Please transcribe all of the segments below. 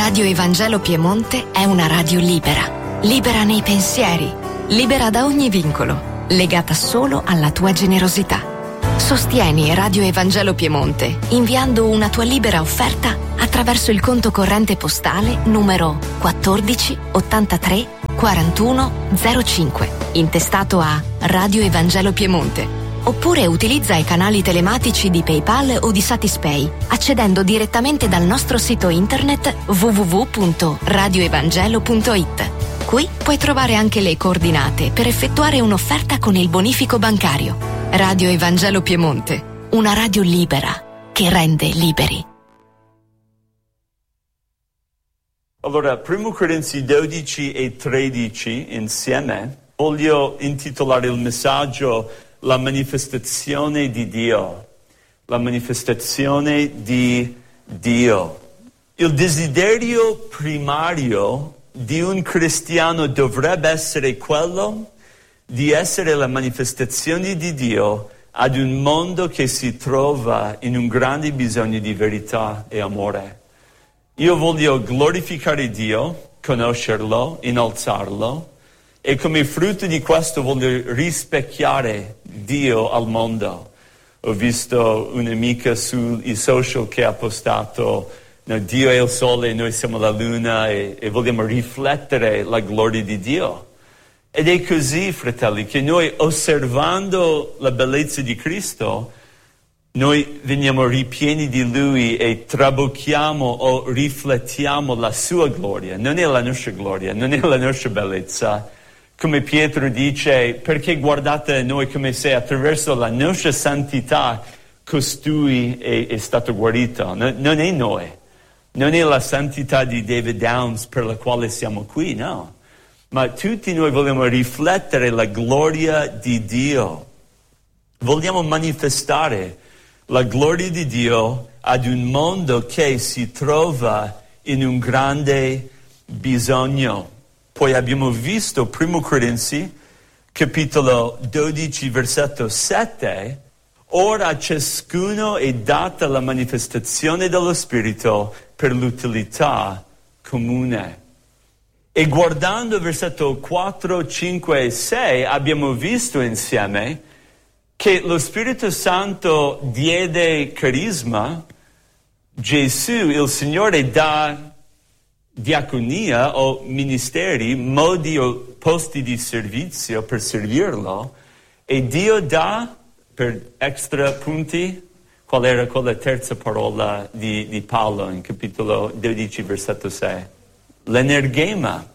Radio Evangelo Piemonte è una radio libera, libera nei pensieri, libera da ogni vincolo, legata solo alla tua generosità. Sostieni Radio Evangelo Piemonte inviando una tua libera offerta attraverso il conto corrente postale numero 14 83 41 05, intestato a Radio Evangelo Piemonte. Oppure utilizza i canali telematici di PayPal o di Satispay, accedendo direttamente dal nostro sito internet www.radioevangelo.it. Qui puoi trovare anche le coordinate per effettuare un'offerta con il bonifico bancario. Radio Evangelo Piemonte, una radio libera che rende liberi. Allora, 1 Corinzi 12 e 13 insieme, voglio intitolare il messaggio La manifestazione di Dio. La manifestazione di Dio. Il desiderio primario di un cristiano dovrebbe essere quello di essere la manifestazione di Dio ad un mondo che si trova in un grande bisogno di verità e amore. Io voglio glorificare Dio, conoscerlo, innalzarlo, e come frutto di questo voglio rispecchiare Dio al mondo. Ho visto un'amica sui social che ha postato no, Dio è il sole e noi siamo la luna e vogliamo riflettere la gloria di Dio. Ed è così, fratelli, che noi osservando la bellezza di Cristo, noi veniamo ripieni di Lui e trabocchiamo o riflettiamo la sua gloria. Non è la nostra gloria, non è la nostra bellezza. Come Pietro dice, perché guardate a noi come se attraverso la nostra santità costui è stato guarito. Non è noi, non è la santità di David Downs per la quale siamo qui, no. Ma tutti noi vogliamo riflettere la gloria di Dio. Vogliamo manifestare la gloria di Dio ad un mondo che si trova in un grande bisogno. Poi abbiamo visto 1 Corinzi, capitolo 12, versetto 7, ora a ciascuno è data la manifestazione dello Spirito per l'utilità comune. E guardando versetto 4, 5 e 6 abbiamo visto insieme che lo Spirito Santo diede carisma, Gesù, il Signore, dà diaconia o ministeri, modi o posti di servizio per servirlo, e Dio dà, per extra punti, qual era quella terza parola di Paolo in capitolo 12 versetto 6? L'energema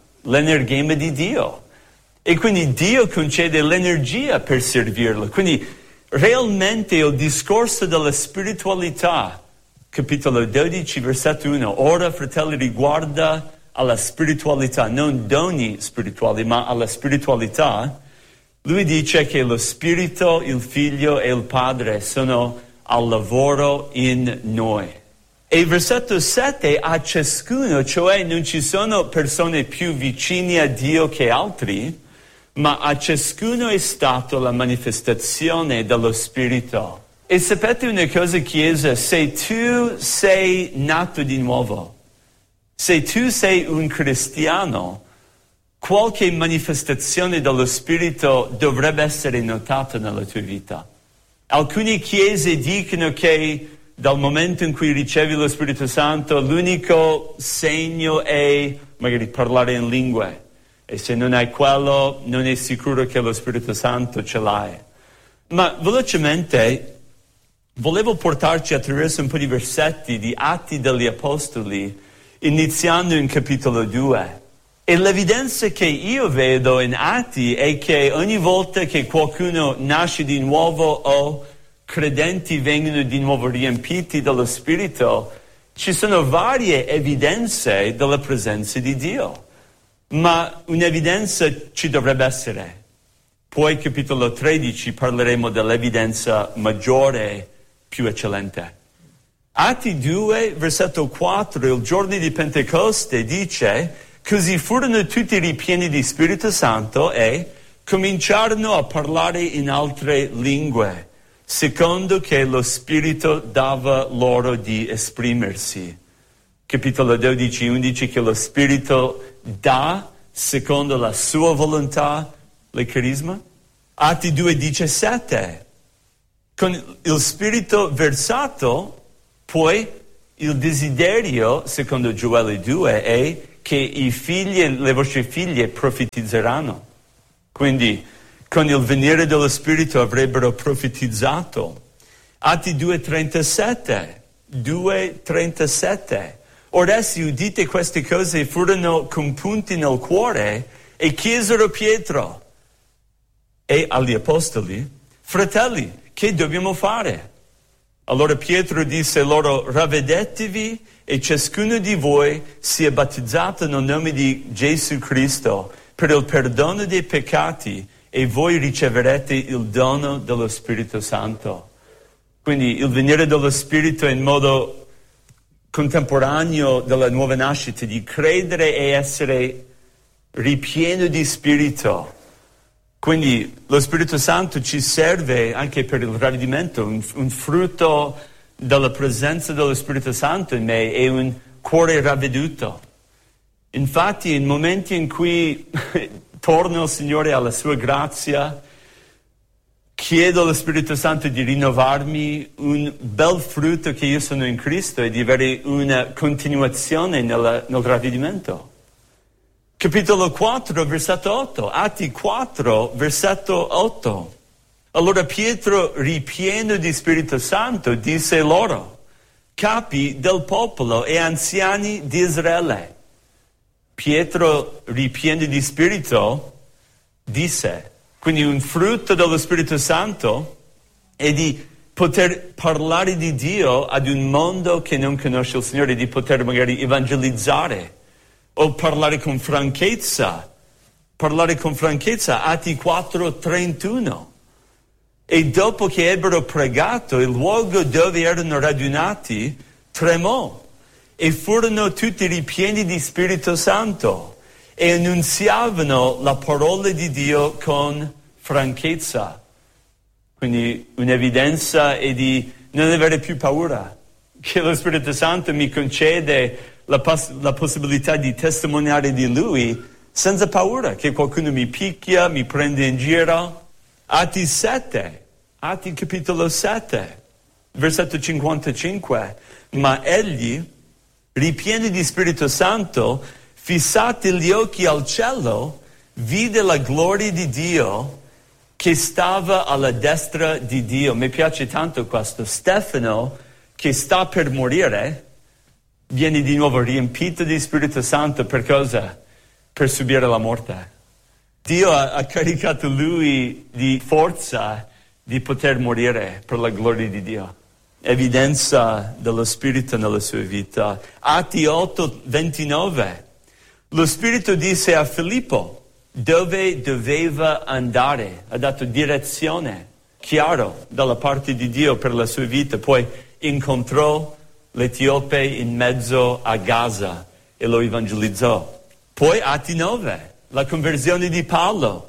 di Dio. E quindi Dio concede l'energia per servirlo. Quindi realmente il discorso della spiritualità, capitolo 12, versetto 1, ora, fratelli, riguarda alla spiritualità, non doni spirituali, ma alla spiritualità. Lui dice che lo Spirito, il Figlio e il Padre sono al lavoro in noi. E il versetto 7, a ciascuno, cioè non ci sono persone più vicine a Dio che altri, ma a ciascuno è stata la manifestazione dello Spirito. E sapete una cosa, Chiesa? Se tu sei nato di nuovo, se tu sei un cristiano, qualche manifestazione dello Spirito dovrebbe essere notata nella tua vita. Alcune chiese dicono che dal momento in cui ricevi lo Spirito Santo, l'unico segno è magari parlare in lingue. E se non hai quello, non è sicuro che lo Spirito Santo ce l'hai. Ma velocemente volevo portarci attraverso un po' di versetti di Atti degli Apostoli, iniziando in capitolo 2. E l'evidenza che io vedo in Atti è che ogni volta che qualcuno nasce di nuovo o credenti vengono di nuovo riempiti dallo Spirito, ci sono varie evidenze della presenza di Dio. Ma un'evidenza ci dovrebbe essere. Poi capitolo 13 parleremo dell'evidenza maggiore, più eccellente. Atti 2, versetto 4, il giorno di Pentecoste dice: così furono tutti ripieni di Spirito Santo e cominciarono a parlare in altre lingue, secondo che lo Spirito dava loro di esprimersi. capitolo 12, 11, che lo Spirito dà secondo la sua volontà le carisma. Atti 2, 17, con il Spirito versato, poi il desiderio, secondo Gioele 2, è che i figli e le vostre figlie profetizzeranno. Quindi, con il venire dello Spirito avrebbero profetizzato. Atti 2:37. Ora essi, udite queste cose, furono compunti nel cuore e chiesero Pietro e agli apostoli: fratelli, che dobbiamo fare? Allora Pietro disse loro: ravvedetevi e ciascuno di voi sia battezzato nel nome di Gesù Cristo per il perdono dei peccati e voi riceverete il dono dello Spirito Santo. Quindi il venire dello Spirito in modo contemporaneo della nuova nascita, di credere e essere ripieno di Spirito. Quindi lo Spirito Santo ci serve anche per il ravvedimento. Un frutto della presenza dello Spirito Santo in me è un cuore ravveduto. Infatti, in momenti in cui torno al Signore alla sua grazia, chiedo allo Spirito Santo di rinnovarmi, un bel frutto che io sono in Cristo e di avere una continuazione nel ravvedimento. Capitolo 4, versetto 8. Atti 4, versetto 8. Allora Pietro, ripieno di Spirito Santo, disse loro: capi del popolo e anziani di Israele. Pietro, ripieno di Spirito, disse, quindi un frutto dello Spirito Santo è di poter parlare di Dio ad un mondo che non conosce il Signore, di poter magari evangelizzare o parlare con franchezza. Atti 4:31. E dopo che ebbero pregato, il luogo dove erano radunati tremò e furono tutti ripieni di Spirito Santo e annunziavano la parola di Dio con franchezza. Quindi un'evidenza è di non avere più paura, che lo Spirito Santo mi concede la possibilità di testimoniare di Lui senza paura, che qualcuno mi picchia, mi prende in giro. Atti capitolo 7, versetto 55. Ma egli, ripieno di Spirito Santo, fissati gli occhi al cielo, vide la gloria di Dio che stava alla destra di Dio. Mi piace tanto questo. Stefano, che sta per morire, viene di nuovo riempito di Spirito Santo per cosa? Per subire la morte. Dio ha caricato lui di forza di poter morire per la gloria di Dio. Evidenza dello Spirito nella sua vita. Atti 8:29. Lo Spirito disse a Filippo dove doveva andare. Ha dato direzione, chiaro, dalla parte di Dio per la sua vita. Poi incontrò l'Etiope in mezzo a Gaza e lo evangelizzò. Poi Atti 9, la conversione di Paolo.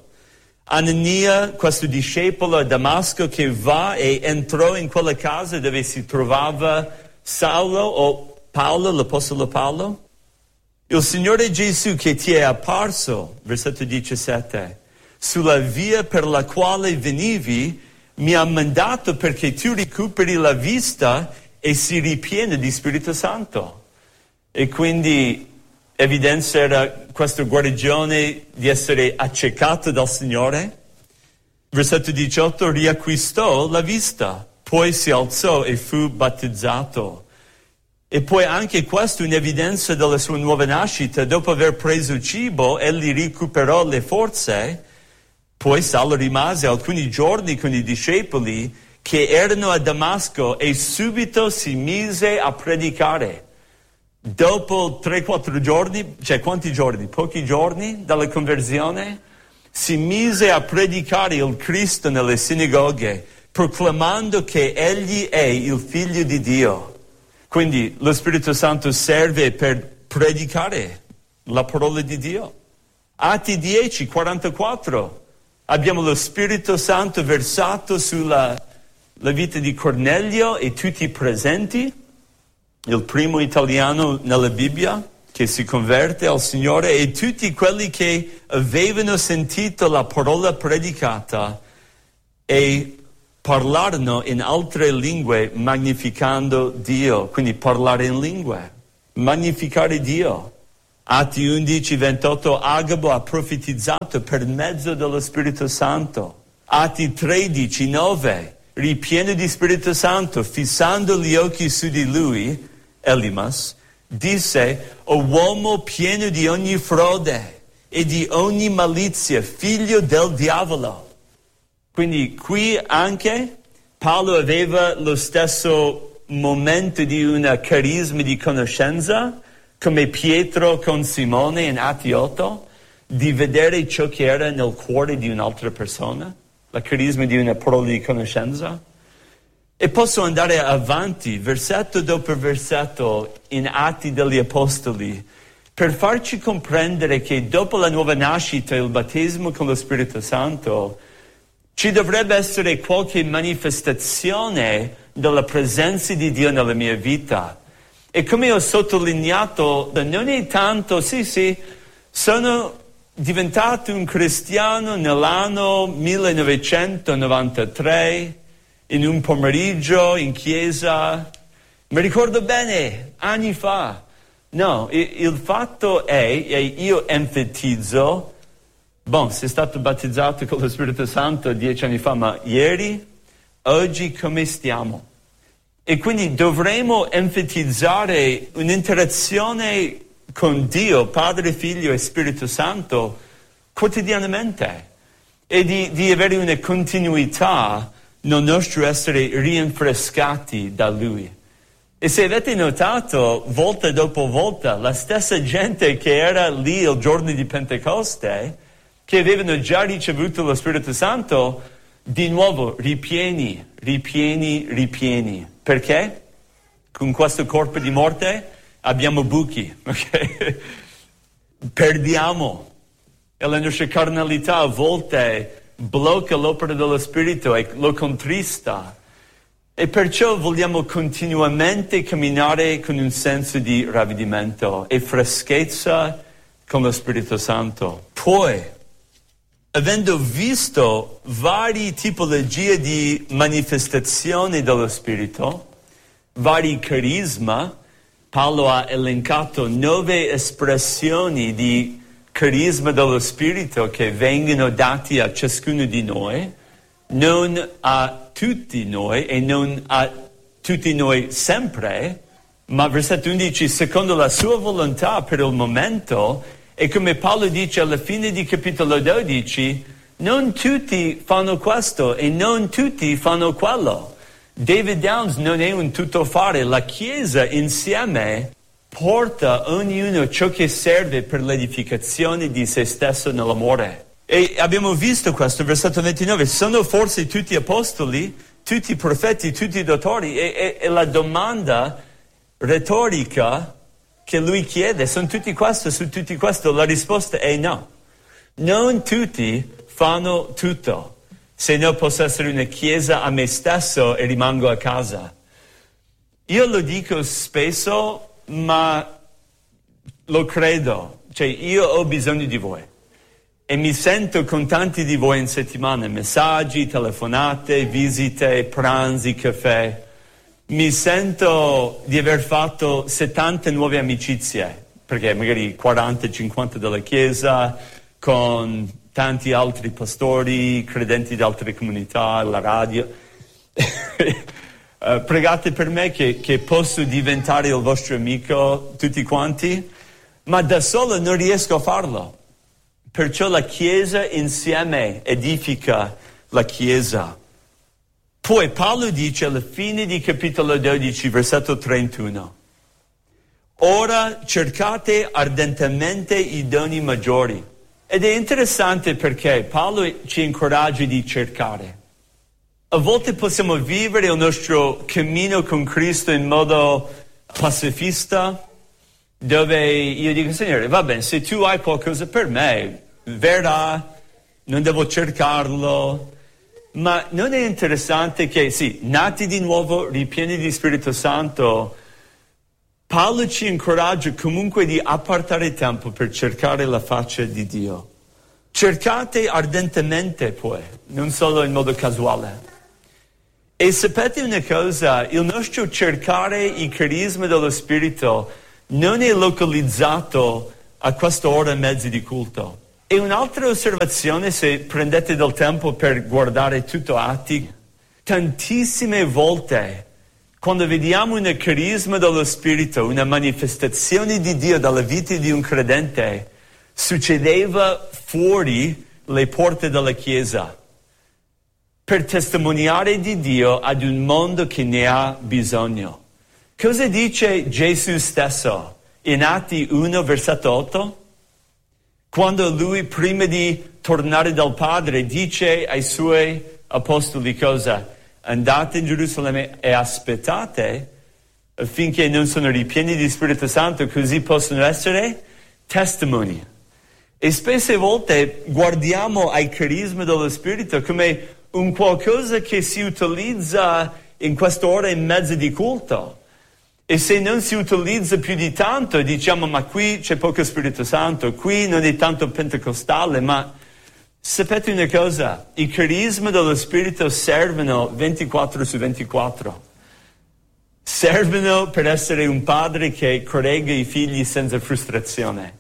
Anania, questo discepolo a Damasco, che va e entrò in quella casa dove si trovava Saulo o Paolo, l'apostolo Paolo. Il Signore Gesù che ti è apparso, versetto 17, sulla via per la quale venivi, mi ha mandato perché tu recuperi la vista e si ripiene di Spirito Santo. E quindi evidenza era questa guarigione di essere accecato dal Signore. Versetto 18, riacquistò la vista, poi si alzò e fu battezzato. E poi anche questo è un'evidenza della sua nuova nascita. Dopo aver preso cibo, egli recuperò le forze. Poi Saulo rimase alcuni giorni con i discepoli che erano a Damasco e subito si mise a predicare. Dopo 3-4 giorni, cioè quanti giorni? Pochi giorni dalla conversione, si mise a predicare il Cristo nelle sinagoghe, proclamando che egli è il Figlio di Dio. Quindi lo Spirito Santo serve per predicare la parola di Dio. Atti 10:44. Abbiamo lo Spirito Santo versato sulla vita di Cornelio e tutti i presenti. il primo italiano nella Bibbia che si converte al Signore, e tutti quelli che avevano sentito la parola predicata e parlarono in altre lingue magnificando Dio. Quindi parlare in lingue, magnificare Dio. Atti 11:28, Agabo ha profetizzato per mezzo dello Spirito Santo. Atti 13:9, ripieno di Spirito Santo, fissando gli occhi su di lui, Elimas, disse: o uomo pieno di ogni frode e di ogni malizia, figlio del diavolo. Quindi qui anche Paolo aveva lo stesso momento di una carisma di conoscenza, come Pietro con Simone in Atti 8, di vedere ciò che era nel cuore di un'altra persona, la carisma di una parola di conoscenza. E posso andare avanti, versetto dopo versetto, in Atti degli Apostoli, per farci comprendere che dopo la nuova nascita, il battesimo con lo Spirito Santo, ci dovrebbe essere qualche manifestazione della presenza di Dio nella mia vita. E come ho sottolineato, non è tanto, sono diventato un cristiano nell'anno 1993, in un pomeriggio in chiesa, mi ricordo bene, anni fa. No, il fatto è, e io enfatizzo, sei stato battezzato con lo Spirito Santo 10 anni fa, ma ieri, oggi come stiamo? E quindi dovremo enfatizzare un'interazione con Dio, Padre, Figlio e Spirito Santo quotidianamente, e di avere una continuità nel nostro essere rinfrescati da Lui. E se avete notato, volta dopo volta, la stessa gente che era lì il giorno di Pentecoste, che avevano già ricevuto lo Spirito Santo, di nuovo ripieni. Perché? Con questo corpo di morte abbiamo buchi, ok? Perdiamo. E la nostra carnalità a volte blocca l'opera dello Spirito e lo contrista. E perciò vogliamo continuamente camminare con un senso di ravvedimento e freschezza con lo Spirito Santo. Poi, avendo visto varie tipologie di manifestazioni dello Spirito, vari carisma, Paolo ha elencato 9 espressioni di carisma dello Spirito che vengono dati a ciascuno di noi, non a tutti noi e non a tutti noi sempre, ma versetto 11, secondo la sua volontà per il momento. E come Paolo dice alla fine di capitolo 12, non tutti fanno questo e non tutti fanno quello. David Downs non è un tuttofare, la Chiesa insieme porta ognuno ciò che serve per l'edificazione di se stesso nell'amore. E abbiamo visto questo, versetto 29, sono forse tutti apostoli, tutti profeti, tutti dottori? E la domanda retorica che lui chiede, sono tutti questo, su tutti questo? La risposta è no. Non tutti fanno tutto. Se no posso essere una chiesa a me stesso e rimango a casa. Io lo dico spesso, ma lo credo. Cioè, io ho bisogno di voi. E mi sento con tanti di voi in settimana, messaggi, telefonate, visite, pranzi, caffè. Mi sento di aver fatto 70 nuove amicizie, perché magari 40-50 della Chiesa, con tanti altri pastori, credenti di altre comunità, la radio. Pregate per me che posso diventare il vostro amico, tutti quanti, ma da solo non riesco a farlo. Perciò la Chiesa insieme edifica la Chiesa. Poi Paolo dice alla fine di capitolo 12, versetto 31, ora cercate ardentemente i doni maggiori. Ed è interessante perché Paolo ci incoraggia di cercare. A volte possiamo vivere il nostro cammino con Cristo in modo pacifista, dove io dico, Signore, va bene, se tu hai qualcosa per me, verrà, non devo cercarlo. Ma non è interessante che, sì, nati di nuovo, ripieni di Spirito Santo, Paolo ci incoraggia comunque di appartare tempo per cercare la faccia di Dio. Cercate ardentemente poi, non solo in modo casuale. E sapete una cosa, il nostro cercare i carismi dello Spirito non è localizzato a quest'ora e mezza di culto. E un'altra osservazione, se prendete del tempo per guardare tutto Atti, tantissime volte quando vediamo un carisma dello Spirito, una manifestazione di Dio dalla vita di un credente, succedeva fuori le porte della Chiesa, per testimoniare di Dio ad un mondo che ne ha bisogno. Cosa dice Gesù stesso in Atti 1, versetto 8? Quando lui, prima di tornare dal Padre, dice ai suoi apostoli cosa? Andate in Gerusalemme e aspettate affinché non sono ripieni di Spirito Santo, così possono essere testimoni. E spesse volte guardiamo ai carismi dello Spirito come un qualcosa che si utilizza in quest'ora e mezza di culto. E se non si utilizza più di tanto, diciamo, ma qui c'è poco Spirito Santo, qui non è tanto pentecostale, ma sapete una cosa? I carismi dello Spirito servono 24 su 24. Servono per essere un padre che corregge i figli senza frustrazione.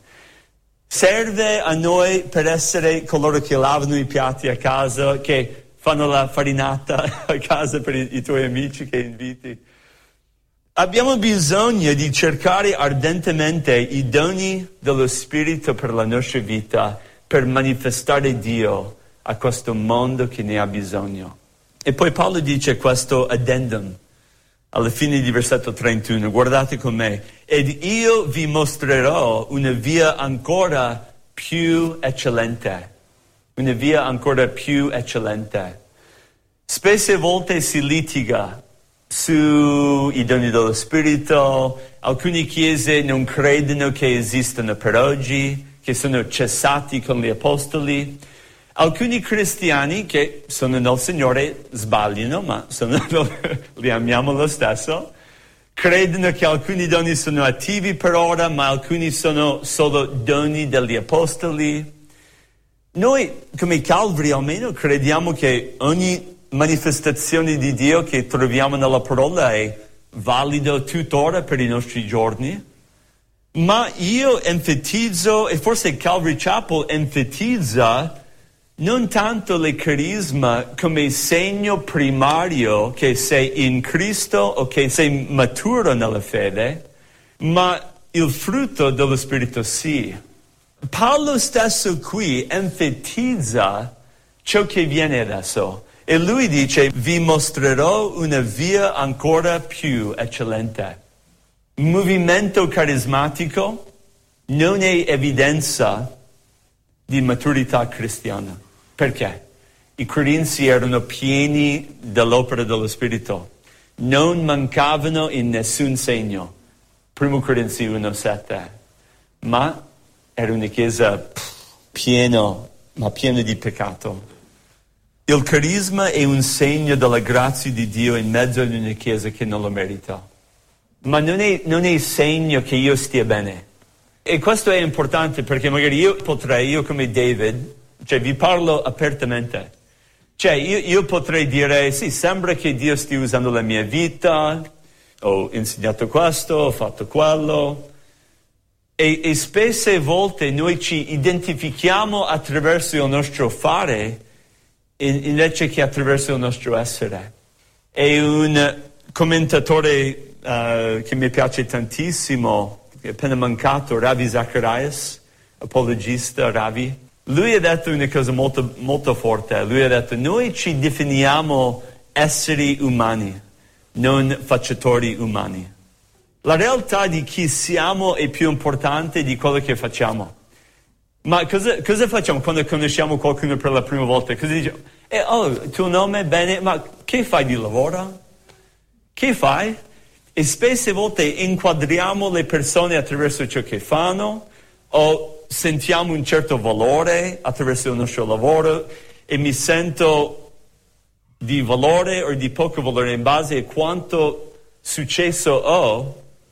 Serve a noi per essere coloro che lavano i piatti a casa, che fanno la farinata a casa per i tuoi amici che inviti. Abbiamo bisogno di cercare ardentemente i doni dello Spirito per la nostra vita, per manifestare Dio a questo mondo che ne ha bisogno. E poi Paolo dice questo addendum alla fine di versetto 31, guardate con me, ed io vi mostrerò una via ancora più eccellente, una via ancora più eccellente. Spesse volte si litiga sui doni dello Spirito, alcune chiese non credono che esistano per oggi, che sono cessati con gli apostoli. Alcuni cristiani che sono nel Signore sbagliano, ma li amiamo lo stesso, credono che alcuni doni sono attivi per ora, ma alcuni sono solo doni degli apostoli. Noi, come Calvary almeno, crediamo che ogni manifestazione di Dio che troviamo nella parola è valido tuttora per i nostri giorni. Ma io enfatizzo, e forse Calvary Chapel enfatizza, non tanto le carisma come segno primario che sei in Cristo o che sei maturo nella fede, ma il frutto dello Spirito sì. Paolo stesso qui enfatizza ciò che viene adesso. E lui dice, vi mostrerò una via ancora più eccellente. Il movimento carismatico non è evidenza di maturità cristiana. Perché? I corinzi erano pieni dell'opera dello Spirito. Non mancavano in nessun segno. 1 Corinzi 1,7. Ma era una chiesa piena di peccato. Il carisma è un segno della grazia di Dio in mezzo ad una chiesa che non lo merita. Ma non è segno che io stia bene. E questo è importante perché magari io come David, cioè vi parlo apertamente. Cioè io potrei dire, sì, sembra che Dio stia usando la mia vita, ho insegnato questo, ho fatto quello. E spesse volte noi ci identifichiamo attraverso il nostro fare invece che attraverso il nostro essere. E un commentatore che mi piace tantissimo, che è appena mancato, Ravi Zacharias, apologista Ravi, lui ha detto una cosa molto, molto forte. Lui ha detto, noi ci definiamo esseri umani, non facciatori umani. La realtà di chi siamo è più importante di quello che facciamo. Ma cosa facciamo quando conosciamo qualcuno per la prima volta? Cosa diciamo? Tuo nome, bene, ma che fai di lavoro? Che fai? E spesse volte inquadriamo le persone attraverso ciò che fanno, o sentiamo un certo valore attraverso il nostro lavoro, e mi sento di valore o di poco valore in base a quanto successo ho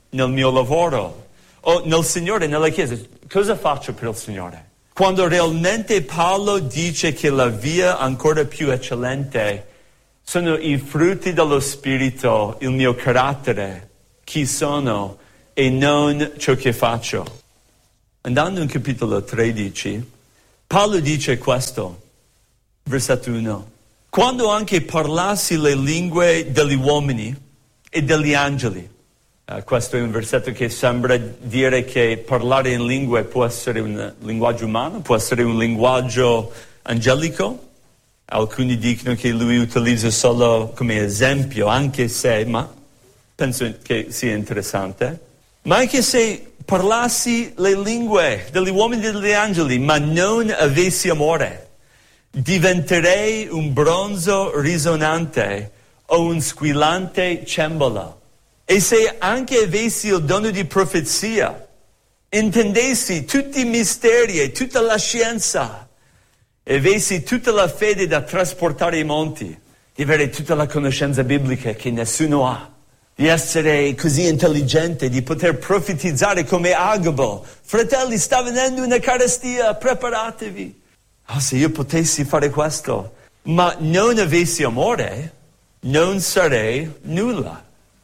nel mio lavoro o nel Signore, nella Chiesa. Cosa faccio per il Signore? Quando realmente Paolo dice che la via ancora più eccellente sono i frutti dello Spirito, il mio carattere, chi sono e non ciò che faccio. Andando in capitolo 13, Paolo dice questo, versetto 1. Quando anche parlassi le lingue degli uomini e degli angeli. Questo è un versetto che sembra dire che parlare in lingue può essere un linguaggio umano, può essere un linguaggio angelico. Alcuni dicono che lui utilizza solo come esempio, anche se, ma penso che sia interessante. Ma anche se parlassi le lingue degli uomini e degli angeli, ma non avessi amore, diventerei un bronzo risonante o un squillante cembalo. E se anche avessi il dono di profezia, intendessi tutti i misteri e tutta la scienza, e avessi tutta la fede da trasportare i monti, di avere tutta la conoscenza biblica che nessuno ha, di essere così intelligente, di poter profetizzare come Agabo. Fratelli, sta venendo una carestia, preparatevi. Se io potessi fare questo, ma non avessi amore, non sarei nulla.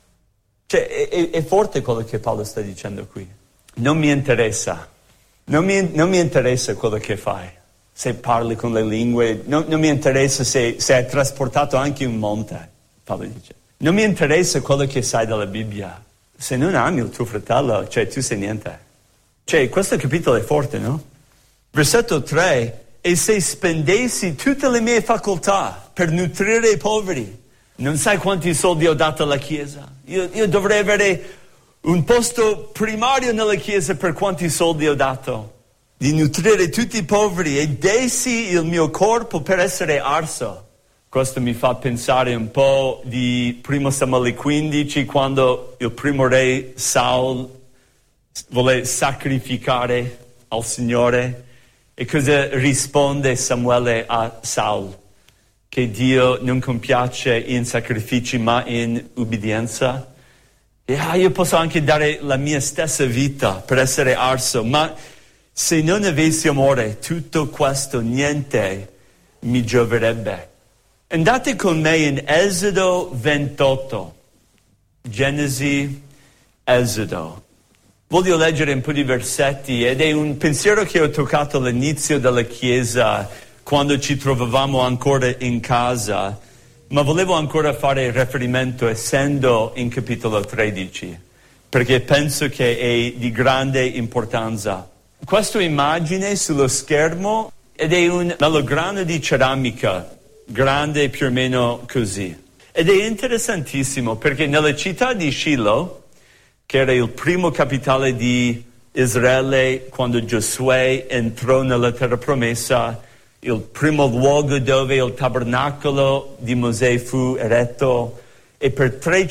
Cioè, è forte quello che Paolo sta dicendo qui. Non mi interessa. Non mi interessa quello che fai. Se parli con le lingue, non mi interessa se hai trasportato anche un monte. Paolo dice. Non mi interessa quello che sai della Bibbia. Se non ami il tuo fratello, cioè tu sei niente. Cioè, questo capitolo è forte, no? Versetto 3. E se spendessi tutte le mie facoltà per nutrire i poveri, non sai quanti soldi ho dato alla Chiesa? Io dovrei avere un posto primario nella Chiesa per quanti soldi ho dato. Di nutrire tutti i poveri e dessi il mio corpo per essere arso. Questo mi fa pensare un po' di 1 Samuele 15, quando il primo re Saul vuole sacrificare al Signore. E cosa risponde Samuele a Saul? Che Dio non compiace in sacrifici ma in ubbidienza. E io posso anche dare la mia stessa vita per essere arso, ma se non avessi amore, tutto questo niente mi gioverebbe. Andate con me in Esodo 28. Genesi, Esodo. Voglio leggere un po' di versetti ed è un pensiero che ho toccato all'inizio della Chiesa, quando ci trovavamo ancora in casa, ma volevo ancora fare riferimento essendo in capitolo 13, perché penso che è di grande importanza. Questa immagine sullo schermo ed è un melograno di ceramica, grande più o meno così. Ed è interessantissimo perché nella città di Shiloh, che era il primo capitale di Israele quando Giosuè entrò nella terra promessa, il primo luogo dove il tabernacolo di Mosè fu eretto, e per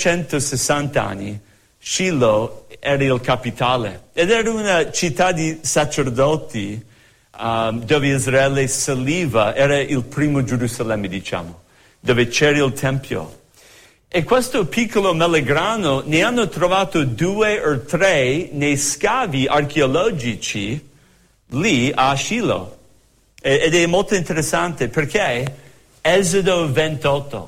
360 anni Shiloh era il capitale. Ed era una città di sacerdoti dove Israele saliva, era il primo Gerusalemme, diciamo, dove c'era il Tempio. E questo piccolo melograno ne hanno trovato 2 o 3 nei scavi archeologici lì a Shiloh. Ed è molto interessante perché Esodo 28,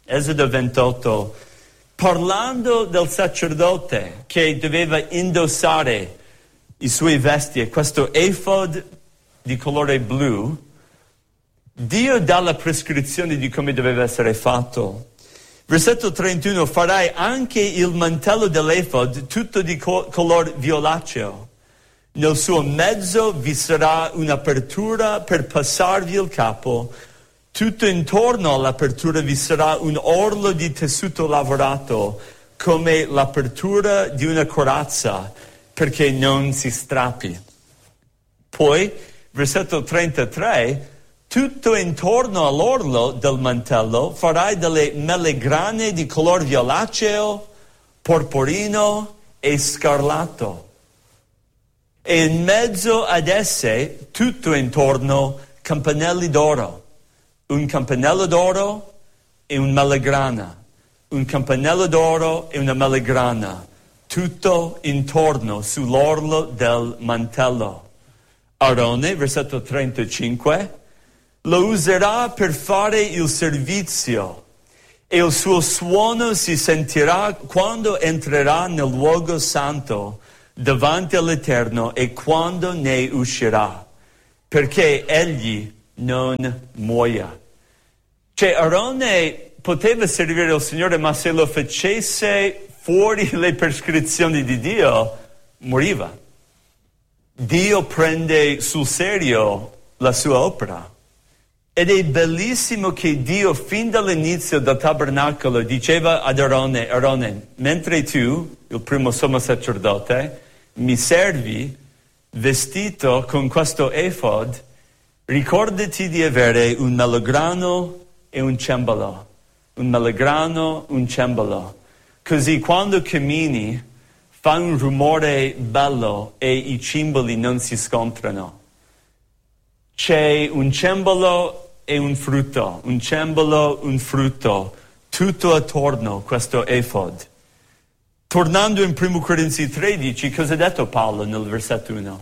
parlando del sacerdote che doveva indossare i suoi vesti e questo efod di colore blu, Dio dà la prescrizione di come doveva essere fatto. Versetto 31, farai anche il mantello dell'efod tutto di color violaceo. Nel suo mezzo vi sarà un'apertura per passarvi il capo. Tutto intorno all'apertura vi sarà un orlo di tessuto lavorato, come l'apertura di una corazza, perché non si strappi. Poi, versetto 33, tutto intorno all'orlo del mantello farai delle melegrane di color violaceo, porporino e scarlatto. E in mezzo ad esse, tutto intorno, campanelli d'oro. Un campanello d'oro e un melegrana. Un campanello d'oro e una melegrana. tutto intorno, sull'orlo del mantello. Aarone, versetto 35, lo userà per fare il servizio e il suo suono si sentirà quando entrerà nel luogo santo davanti all'Eterno e quando ne uscirà, perché egli non muoia. Cioè Aarone poteva servire il Signore, ma se lo facesse fuori le prescrizioni di Dio, moriva. Dio prende sul serio la sua opera. Ed è bellissimo che Dio fin dall'inizio del tabernacolo diceva ad Aarone, mentre tu, il primo sommo sacerdote, mi servi vestito con questo efod, ricordati di avere un melograno e un cembalo. Un melograno, un cembalo. Così quando cammini fa un rumore bello e i cimbali non si scontrano. C'è un cembalo e un frutto, un cembalo, un frutto, tutto attorno questo efod. Tornando in 1 Corinzi 13, cosa ha detto Paolo nel versetto 1?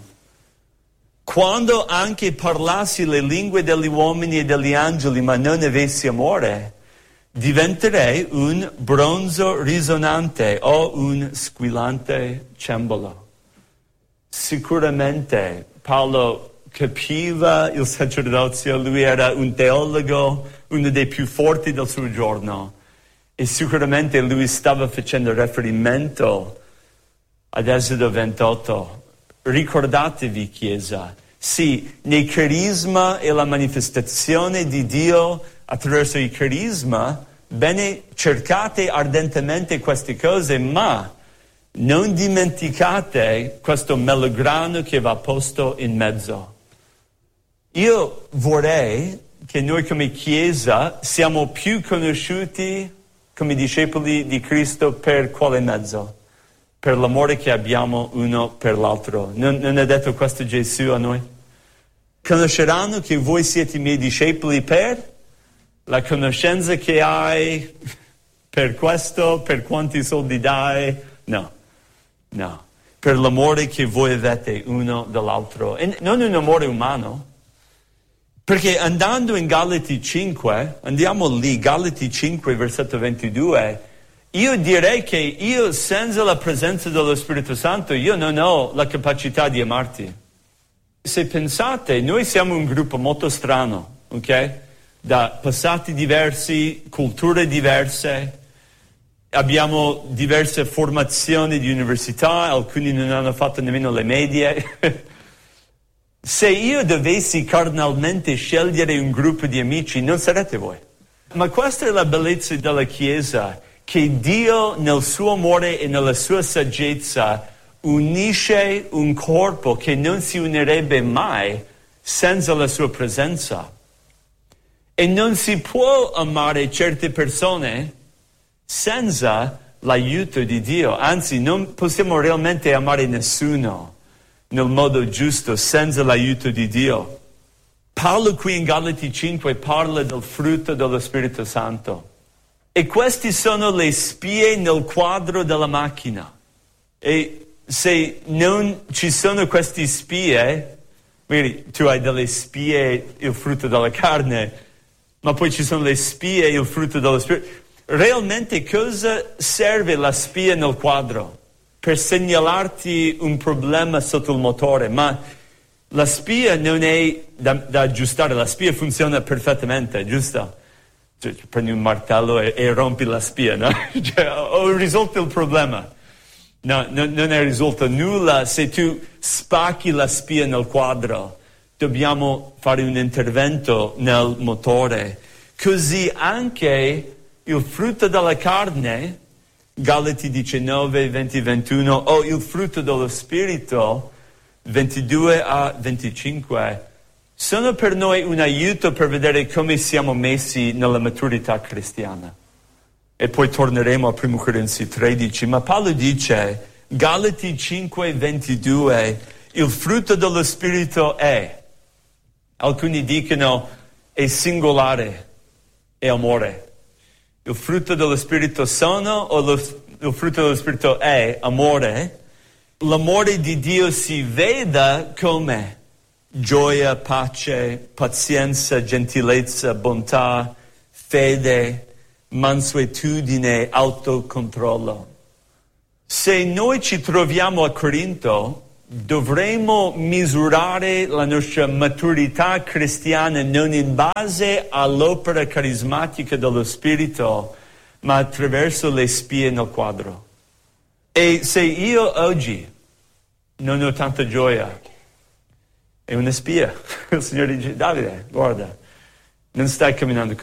Quando anche parlassi le lingue degli uomini e degli angeli ma non avessi amore, diventerei un bronzo risonante o un squillante cembalo. Sicuramente Paolo capiva il sacerdozio, lui era un teologo, uno dei più forti del suo giorno, e sicuramente lui stava facendo riferimento ad Esodo 28. Ricordatevi, Chiesa, sì, nei carisma e la manifestazione di Dio attraverso il carisma, bene, cercate ardentemente queste cose, ma non dimenticate questo melograno che va posto in mezzo. Io vorrei che noi come Chiesa siamo più conosciuti come discepoli di Cristo per quale mezzo? Per l'amore che abbiamo uno per l'altro. Non ha detto questo Gesù a noi? Conosceranno che voi siete miei discepoli per la conoscenza che hai, per questo, per quanti soldi dai? No. Per l'amore che voi avete uno dell'altro. E non un amore umano. Perché andando in Galati 5, andiamo lì, Galati 5, versetto 22, io direi che io senza la presenza dello Spirito Santo, io non ho la capacità di amarti. Se pensate, noi siamo un gruppo molto strano, ok? Da passati diversi, culture diverse, abbiamo diverse formazioni di università, alcuni non hanno fatto nemmeno le medie. Se io dovessi carnalmente scegliere un gruppo di amici, non sarete voi. Ma questa è la bellezza della Chiesa, che Dio nel suo amore e nella sua saggezza unisce un corpo che non si unirebbe mai senza la sua presenza. E non si può amare certe persone senza l'aiuto di Dio. Anzi, non possiamo realmente amare nessuno nel modo giusto, senza l'aiuto di Dio. Paolo qui in Galati 5 parla del frutto dello Spirito Santo. E queste sono le spie nel quadro della macchina. E se non ci sono queste spie, vedi, tu hai delle spie, il frutto della carne, ma poi ci sono le spie, il frutto dello Spirito. Realmente cosa serve la spia nel quadro? Per segnalarti un problema sotto il motore, ma la spia non è da aggiustare, la spia funziona perfettamente, giusto? Cioè, prendi un martello e rompi la spia, no? Cioè, ho risolto il problema. No, non è risolto nulla se tu spacchi la spia nel quadro. Dobbiamo fare un intervento nel motore. Così anche il frutto della carne, Galati 19, 20, 21, o il frutto dello Spirito, 22 a 25, sono per noi un aiuto per vedere come siamo messi nella maturità cristiana. E poi torneremo a 1 Corinzi 13, ma Paolo dice, Galati 5, 22, il frutto dello Spirito è, alcuni dicono, è singolare, è amore. Il frutto dello Spirito sono, o il frutto dello Spirito è amore, l'amore di Dio si veda come gioia, pace, pazienza, gentilezza, bontà, fede, mansuetudine, autocontrollo. Se noi ci troviamo a Corinto, dovremo misurare la nostra maturità cristiana non in base all'opera carismatica dello Spirito, ma attraverso le spie nel quadro. E se io oggi non ho tanta gioia, è una spia. Il Signore dice: Davide, guarda, non stai camminando